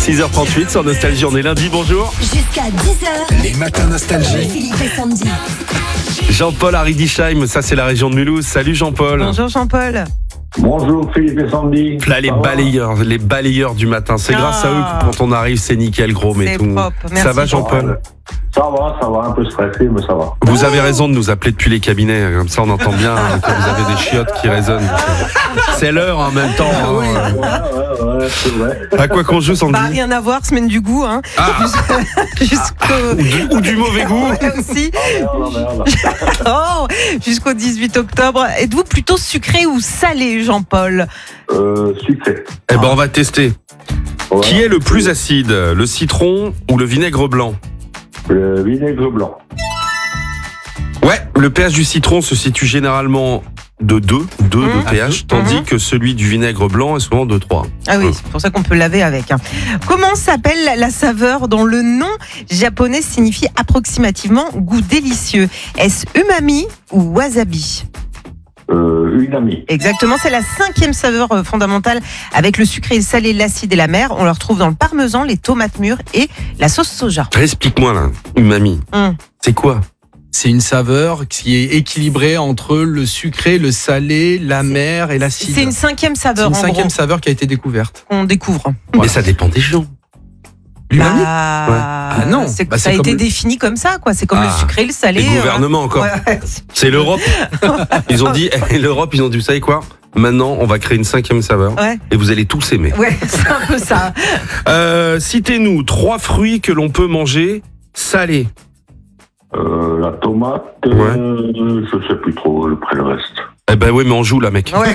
6h38 sur Nostalgie, on est lundi, bonjour. Jusqu'à 10h. Les matins nostalgie. Philippe et Sandy. Jean-Paul à Riedisheim, ça c'est la région de Mulhouse. Salut Jean-Paul. Bonjour Jean-Paul. Bonjour Philippe et Sandy. Là les balayeurs du matin, c'est grâce à eux que quand on arrive c'est nickel gros mais C'est tout. propre. Merci. Ça va Jean-Paul? Ça va, un peu stressé, mais ça va. Vous avez raison de nous appeler depuis les cabinets, comme ça on entend bien que vous avez des chiottes qui résonnent. C'est l'heure en même temps. Ouais, c'est vrai. À quoi qu'on joue Sandy? Bah, rien à voir, semaine du goût, hein. Ou du mauvais goût. Ouais, aussi. Merde. Oh, jusqu'au 18 octobre. Êtes-vous plutôt sucré ou salé, Jean-Paul? Sucré. Eh ben on va tester. Ouais. Qui est le plus acide, le citron ou le vinaigre blanc? Le vinaigre blanc. Ouais, le pH du citron se situe généralement de 2 de pH, tandis que celui du vinaigre blanc est souvent de 3. Ah oui, c'est pour ça qu'on peut laver avec. Comment s'appelle la saveur dont le nom japonais signifie approximativement goût délicieux? Est-ce umami ou wasabi? Une amie. Exactement, c'est la 5e saveur fondamentale avec le sucré, le salé, l'acide et la mer. On le retrouve dans le parmesan, les tomates mûres et la sauce soja. Explique-moi là, umami. C'est quoi? C'est une saveur qui est équilibrée entre le sucré, le salé, la mer et l'acide. C'est une 5e saveur C'est une en gros, 5e saveur qui a été découverte. qu'on découvre. Mais ça dépend des gens. L'umami Ah non, ça bah, a c'est été comme le- défini comme ça, quoi. C'est comme le sucré, le salé. Les gouvernements encore. Ouais. C'est l'Europe. Ils ont dit, l'Europe, ils ont dit, vous savez quoi? Maintenant, on va créer une 5e saveur. Ouais. Et vous allez tous aimer. Ouais, c'est un peu ça. Citez-nous 3 fruits que l'on peut manger salés. La tomate, je sais plus trop après le reste. Eh ben oui, mais on joue là, mec. Ouais.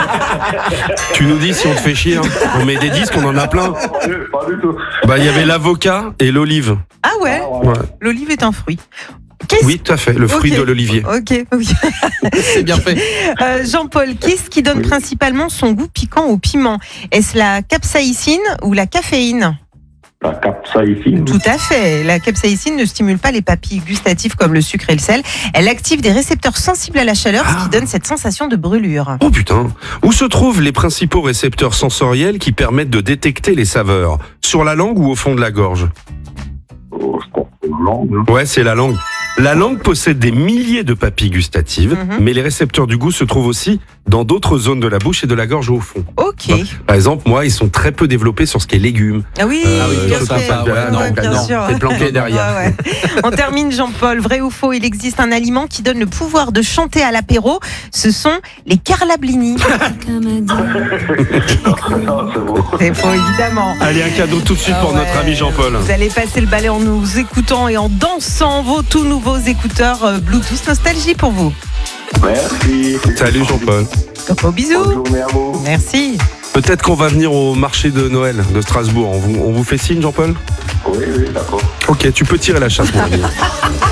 Tu nous dis si on te fait chier. Hein. On met des disques, on en a plein. Pas du tout. Bah, il y avait l'avocat et l'olive. Ah ouais, Ouais. l'olive est un fruit. Oui, tout à fait, le fruit Ok. de l'olivier. Ok, oui. C'est bien fait. Jean-Paul, qu'est-ce qui donne principalement son goût piquant au piment? Est-ce la capsaïcine ou la caféine? La capsaïcine. Tout à fait. La capsaïcine ne stimule pas les papilles gustatives comme le sucre et le sel. Elle active des récepteurs sensibles à la chaleur, ce qui donne cette sensation de brûlure. Oh putain. Où se trouvent les principaux récepteurs sensoriels qui permettent de détecter les saveurs? Sur la langue ou au fond de la gorge? Je pense que langue. Ouais, c'est la langue. La langue possède des milliers de papilles gustatives, mais les récepteurs du goût se trouvent aussi dans d'autres zones de la bouche et de la gorge au fond. Ok. Par exemple, moi, ils sont très peu développés sur ce qui est légumes. Ah oui, bien ok. sûr, ouais, non, bien non, sûr. c'est planqué derrière. Ouais, ouais. On termine, Jean-Paul. Vrai ou faux, il existe un aliment qui donne le pouvoir de chanter à l'apéro. Ce sont les carlablini. Non, c'est bon. C'est faux, évidemment. Allez, un cadeau tout de suite pour Ah ouais. notre ami Jean-Paul. Vous allez passer le balai en nous écoutant et en dansant vos tout nouveaux écouteurs Bluetooth Nostalgie pour vous. Merci. Salut Jean-Paul. Gros bisous. Bonne journée à vous. Merci. Peut-être qu'on va venir au marché de Noël de Strasbourg. On vous fait signe, Jean-Paul? Oui, d'accord. Ok, tu peux tirer la chasse, mon ami.